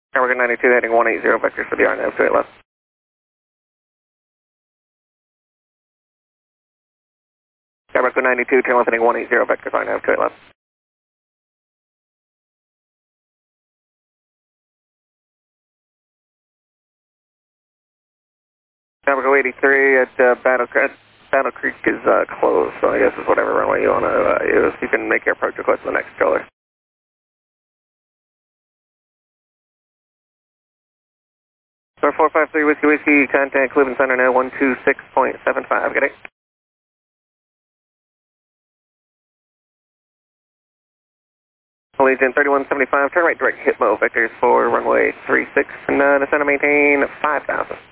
Tower 92 heading 180 vectors for the RNAV 28 left. Tower 92 turn left heading 180 vectors RNAV 28 left. Tower 83 at Battle Creek is closed, so I guess it's whatever runway you want to use. You can make your approach request to the next controller. Star 453 Whiskey, contact Cleveland Center now 126.75, get it? Allegiant 3175, turn right direct hit mode, vectors for runway 36, and descend and maintain 5,000.